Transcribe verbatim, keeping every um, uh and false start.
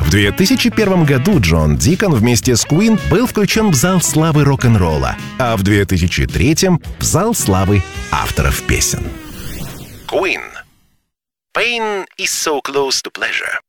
В две тысячи первом году Джон Дикон вместе с Queen был включен в зал славы рок-н-ролла, а в две тысячи третьем в зал славы авторов песен. Queen. Pain is so close to pleasure.